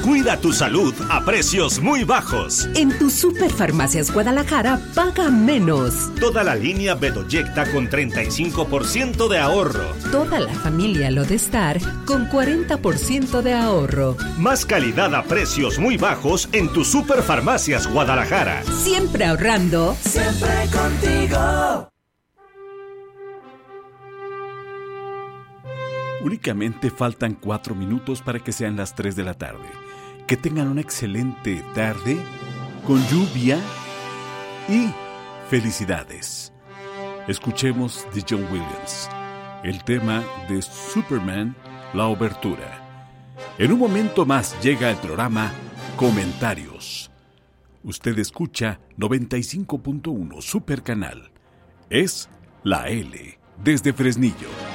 Cuida tu salud a precios muy bajos. En tu Superfarmacias Guadalajara, paga menos. Toda la línea Bedoyecta con 35% de ahorro. Toda la familia Lodestar con 40% de ahorro. Más calidad a precios muy bajos en tu Superfarmacias Guadalajara. Siempre ahorrando. Siempre contigo. Únicamente faltan 4 minutos para que sean las 3 de la tarde. Que tengan una excelente tarde, con lluvia y felicidades. Escuchemos de John Williams el tema de Superman, la obertura. En un momento más llega el programa Comentarios. Usted escucha 95.1 Super Canal. Es la L desde Fresnillo.